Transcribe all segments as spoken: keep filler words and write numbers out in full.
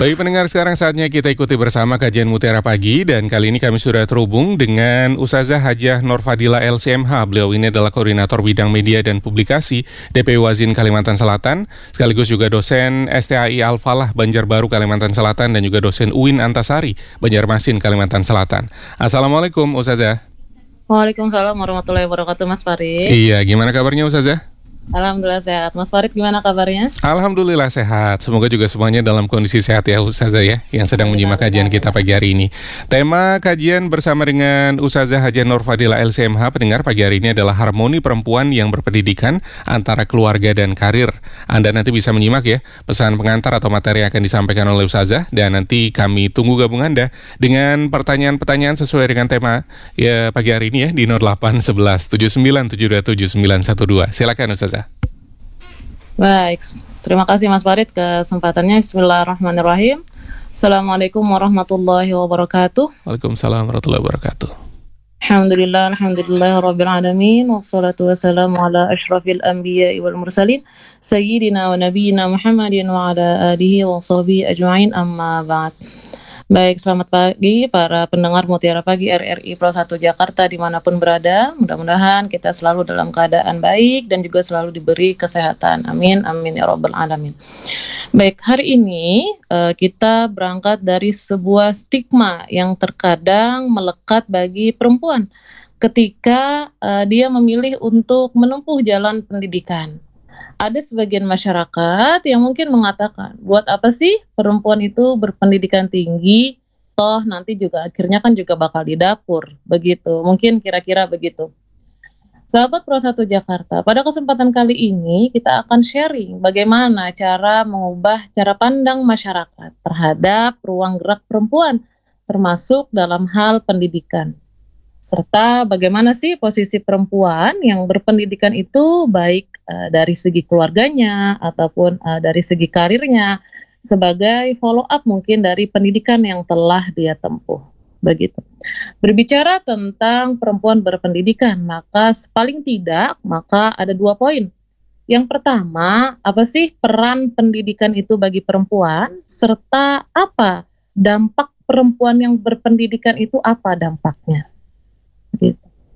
Baik pendengar, sekarang saatnya kita ikuti bersama kajian Mutiara Pagi, dan kali ini kami sudah terhubung dengan Ustazah Hajah Nur Fadila L C M H. Beliau ini adalah Koordinator Bidang Media dan Publikasi D P Wazin Kalimantan Selatan, sekaligus juga dosen S T A I Al-Falah Banjarbaru Kalimantan Selatan, dan juga dosen U I N Antasari Banjarmasin Kalimantan Selatan. Assalamualaikum Ustazah. Waalaikumsalam warahmatullahi wabarakatuh, Mas Farid. Iya, gimana kabarnya Ustazah? Alhamdulillah sehat. Mas Farid gimana kabarnya? Alhamdulillah sehat. Semoga juga semuanya dalam kondisi sehat ya Ustazah ya, yang sedang menyimak kajian kita pagi hari ini. Tema kajian bersama dengan Ustazah Hajah Nur Fadila L C M H, pendengar, pagi hari ini adalah harmoni perempuan yang berpendidikan antara keluarga dan karir. Anda nanti bisa menyimak ya pesan pengantar atau materi yang akan disampaikan oleh Ustazah, dan nanti kami tunggu gabung Anda dengan pertanyaan-pertanyaan sesuai dengan tema ya pagi hari ini ya di nol delapan satu satu tujuh sembilan tujuh dua tujuh sembilan satu dua. Silakan Ustazah. Baik, terima kasih Mas Farid kesempatannya. Bismillahirrahmanirrahim. Assalamualaikum warahmatullahi wabarakatuh. Waalaikumsalam warahmatullahi wabarakatuh. Alhamdulillah, alhamdulillah rabbil alamin, wassalatu wassalamu ala asyrafil anbiya'i wal mursalin, sayyidina wa nabiyina Muhammadin wa ala alihi wa sahbihi ajma'in, amma ba'd. Baik, selamat pagi para pendengar Mutiara Pagi R R I Pro satu Jakarta dimanapun berada. Mudah-mudahan kita selalu dalam keadaan baik dan juga selalu diberi kesehatan. Amin, amin ya rabbal alamin. Baik, hari ini uh, kita berangkat dari sebuah stigma yang terkadang melekat bagi perempuan ketika uh, dia memilih untuk menempuh jalan pendidikan. Ada sebagian masyarakat yang mungkin mengatakan, buat apa sih perempuan itu berpendidikan tinggi, toh nanti juga akhirnya kan juga bakal di dapur, begitu. Mungkin kira-kira begitu. Sahabat Pro satu Jakarta, pada kesempatan kali ini kita akan sharing bagaimana cara mengubah cara pandang masyarakat terhadap ruang gerak perempuan, termasuk dalam hal pendidikan. Serta bagaimana sih posisi perempuan yang berpendidikan itu baik uh, dari segi keluarganya ataupun uh, dari segi karirnya sebagai follow up mungkin dari pendidikan yang telah dia tempuh. Begitu. Berbicara tentang perempuan berpendidikan, maka paling tidak maka ada dua poin. Yang pertama, apa sih peran pendidikan itu bagi perempuan, serta apa dampak perempuan yang berpendidikan itu, apa dampaknya. Gitu.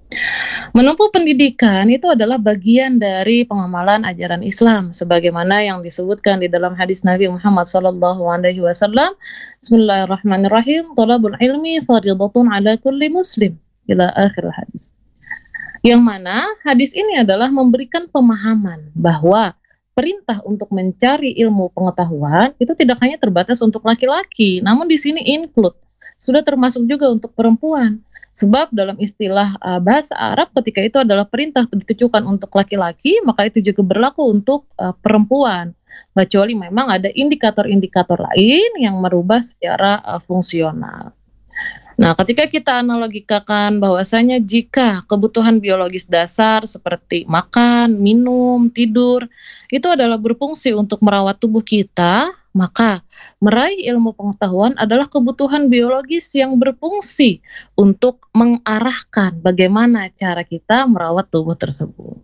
Menempuh pendidikan itu adalah bagian dari pengamalan ajaran Islam sebagaimana yang disebutkan di dalam hadis Nabi Muhammad sallallahu alaihi wasallam. Bismillahirrahmanirrahim. Thalabul ilmi fardhatun ala kulli muslim, ila akhir hadis. Yang mana hadis ini adalah memberikan pemahaman bahwa perintah untuk mencari ilmu pengetahuan itu tidak hanya terbatas untuk laki-laki, namun di sini include, sudah termasuk juga untuk perempuan. Sebab dalam istilah uh, bahasa Arab ketika itu adalah perintah ditujukan untuk laki-laki, maka itu juga berlaku untuk uh, perempuan. Kecuali memang ada indikator-indikator lain yang merubah secara uh, fungsional. Nah, ketika kita analogikakan bahwasanya jika kebutuhan biologis dasar seperti makan, minum, tidur, itu adalah berfungsi untuk merawat tubuh kita, maka meraih ilmu pengetahuan adalah kebutuhan biologis yang berfungsi untuk mengarahkan bagaimana cara kita merawat tubuh tersebut.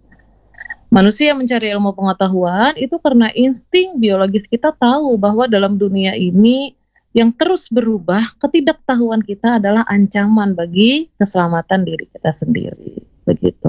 Manusia mencari ilmu pengetahuan itu karena insting biologis kita tahu bahwa dalam dunia ini yang terus berubah, ketidaktahuan kita adalah ancaman bagi keselamatan diri kita sendiri. Begitu.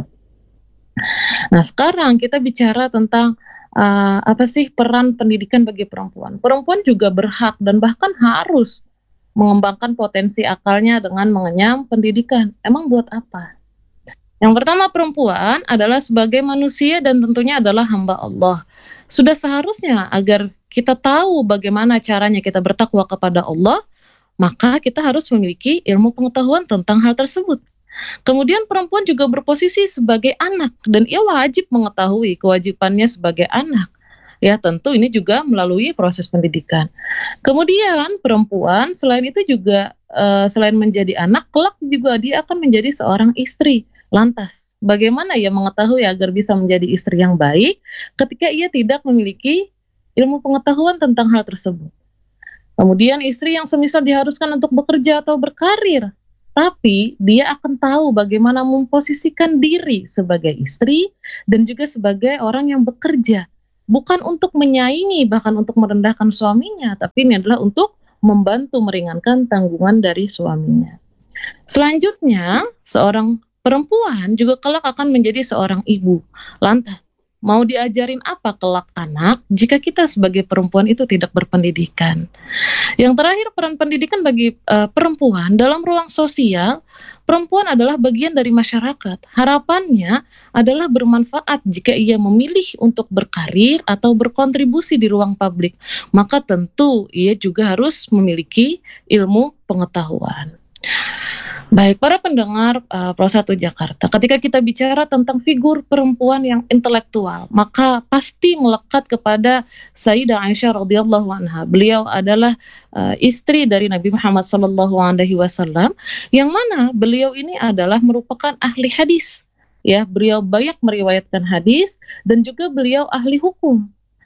Nah, sekarang kita bicara tentang Uh, apa sih peran pendidikan bagi perempuan. Perempuan juga berhak dan bahkan harus mengembangkan potensi akalnya dengan mengenyam pendidikan. Emang buat apa? Yang pertama, perempuan adalah sebagai manusia dan tentunya adalah hamba Allah. Sudah seharusnya agar kita tahu bagaimana caranya kita bertakwa kepada Allah, maka kita harus memiliki ilmu pengetahuan tentang hal tersebut. Kemudian perempuan juga berposisi sebagai anak dan ia wajib mengetahui kewajibannya sebagai anak. Ya, tentu ini juga melalui proses pendidikan. Kemudian perempuan selain itu juga uh, selain menjadi anak, kelak juga dia akan menjadi seorang istri. Lantas, bagaimana ia mengetahui agar bisa menjadi istri yang baik ketika ia tidak memiliki ilmu pengetahuan tentang hal tersebut? Kemudian istri yang semisal diharuskan untuk bekerja atau berkarir, tapi dia akan tahu bagaimana memposisikan diri sebagai istri dan juga sebagai orang yang bekerja. Bukan untuk menyaingi, bahkan untuk merendahkan suaminya, tapi ini adalah untuk membantu meringankan tanggungan dari suaminya. Selanjutnya, seorang perempuan juga kelak akan menjadi seorang ibu. Lantas, mau diajarin apa kelak anak jika kita sebagai perempuan itu tidak berpendidikan? Yang terakhir, peran pendidikan bagi uh, perempuan dalam ruang sosial. Perempuan adalah bagian dari masyarakat. Harapannya adalah bermanfaat jika ia memilih untuk berkarir atau berkontribusi di ruang publik. Maka tentu ia juga harus memiliki ilmu pengetahuan. Baik, para pendengar uh, Pro satu Jakarta, ketika kita bicara tentang figur perempuan yang intelektual, maka pasti melekat kepada Sayyidah Aisyah radhiyallahu anha. Beliau adalah uh, istri dari Nabi Muhammad sallallahu alaihi wasallam, yang mana beliau ini adalah merupakan ahli hadis. Ya, beliau banyak meriwayatkan hadis dan juga beliau ahli hukum.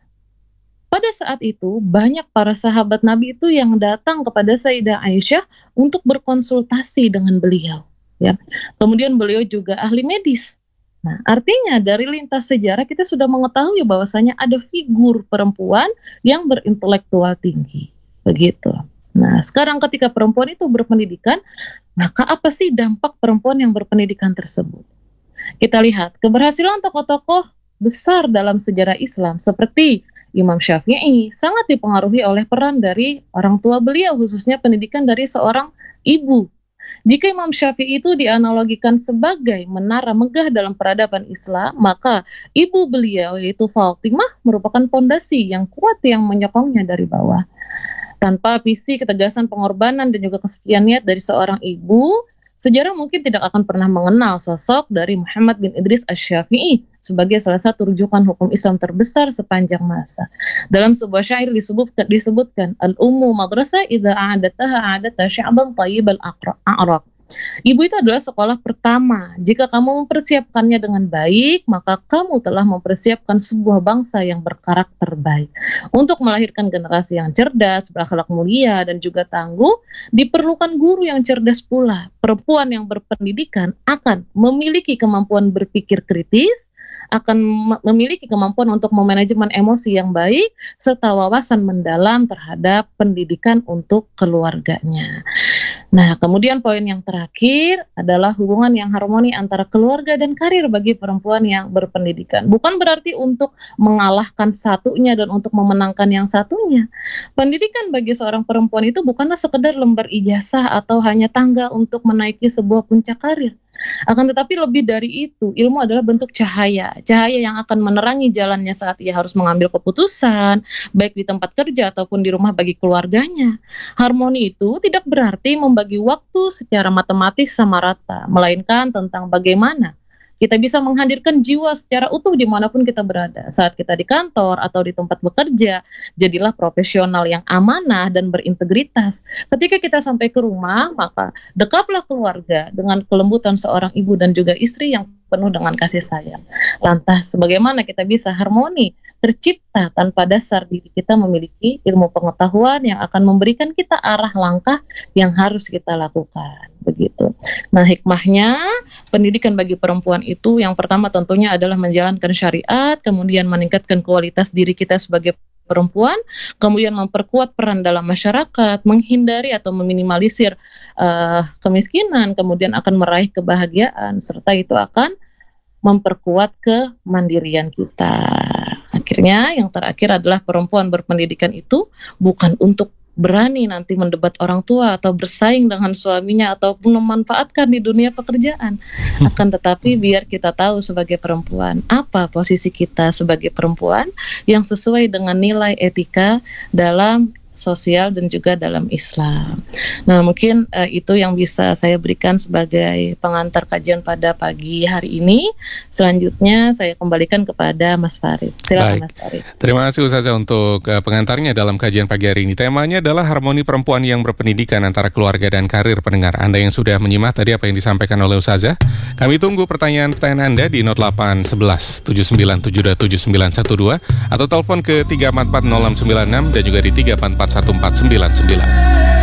Pada saat itu, banyak para sahabat Nabi itu yang datang kepada Sayyidah Aisyah untuk berkonsultasi dengan beliau. Ya. Kemudian beliau juga ahli medis. Nah, artinya dari lintas sejarah kita sudah mengetahui bahwasanya ada figur perempuan yang berintelektual tinggi. Begitu. Nah, sekarang ketika perempuan itu berpendidikan, maka apa sih dampak perempuan yang berpendidikan tersebut? Kita lihat keberhasilan tokoh-tokoh besar dalam sejarah Islam seperti Imam Syafi'i sangat dipengaruhi oleh peran dari orang tua beliau, khususnya pendidikan dari seorang ibu. Jika Imam Syafi'i itu dianalogikan sebagai menara megah dalam peradaban Islam, maka ibu beliau yaitu Fatimah merupakan fondasi yang kuat yang menyokongnya dari bawah. Tanpa visi, ketegasan, pengorbanan, dan juga kesekian niat dari seorang ibu, sejarah mungkin tidak akan pernah mengenal sosok dari Muhammad bin Idris Asy-Syafi'i sebagai salah satu rujukan hukum Islam terbesar sepanjang masa. Dalam sebuah syair disebutkan, disebutkan al-ummu madrasah idza a'adataha a'adata sya'ban thayyibal a'raq. Ibu itu adalah sekolah pertama. Jika kamu mempersiapkannya dengan baik, maka kamu telah mempersiapkan sebuah bangsa yang berkarakter baik. Untuk melahirkan generasi yang cerdas, berakhlak mulia, dan juga tangguh, diperlukan guru yang cerdas pula. Perempuan yang berpendidikan akan memiliki kemampuan berpikir kritis, akan memiliki kemampuan untuk memanajemen emosi yang baik, serta wawasan mendalam terhadap pendidikan untuk keluarganya. Nah, kemudian poin yang terakhir adalah hubungan yang harmoni antara keluarga dan karir bagi perempuan yang berpendidikan. Bukan berarti untuk mengalahkan satunya dan untuk memenangkan yang satunya. Pendidikan bagi seorang perempuan itu bukanlah sekedar lembar ijazah atau hanya tangga untuk menaiki sebuah puncak karir. Akan tetapi lebih dari itu, ilmu adalah bentuk cahaya, cahaya yang akan menerangi jalannya saat ia harus mengambil keputusan, baik di tempat kerja ataupun di rumah bagi keluarganya. Harmoni itu tidak berarti membagi waktu secara matematis sama rata, melainkan tentang bagaimana kita bisa menghadirkan jiwa secara utuh dimanapun kita berada. Saat kita di kantor atau di tempat bekerja, jadilah profesional yang amanah dan berintegritas. Ketika kita sampai ke rumah, maka dekaplah keluarga dengan kelembutan seorang ibu dan juga istri yang penuh dengan kasih sayang. Lantas, bagaimana kita bisa harmoni tercipta tanpa dasar diri kita memiliki ilmu pengetahuan yang akan memberikan kita arah langkah yang harus kita lakukan. Begitu. Nah, hikmahnya pendidikan bagi perempuan itu yang pertama tentunya adalah menjalankan syariat, kemudian meningkatkan kualitas diri kita sebagai perempuan, kemudian memperkuat peran dalam masyarakat, menghindari atau meminimalisir uh, kemiskinan, kemudian akan meraih kebahagiaan, serta itu akan memperkuat kemandirian kita. Akhirnya yang terakhir adalah perempuan berpendidikan itu bukan untuk berani nanti mendebat orang tua atau bersaing dengan suaminya ataupun memanfaatkan di dunia pekerjaan. Akan tetapi biar kita tahu sebagai perempuan apa posisi kita sebagai perempuan yang sesuai dengan nilai etika dalam sosial dan juga dalam Islam. Nah, mungkin uh, itu yang bisa saya berikan sebagai pengantar kajian pada pagi hari ini. Selanjutnya saya kembalikan kepada Mas Farid. Silakan. Baik. Mas Farid. Terima kasih Ustazah untuk uh, pengantarnya dalam kajian pagi hari ini. Temanya adalah harmoni perempuan yang berpendidikan antara keluarga dan karir. Pendengar Anda yang sudah menyimak tadi apa yang disampaikan oleh Ustazah, kami tunggu pertanyaan-pertanyaan Anda di nol delapan satu satu tujuh sembilan tujuh dua tujuh sembilan satu dua atau telepon ke tiga empat empat nol enam sembilan enam dan juga di tiga empat empat satu empat sembilan sembilan.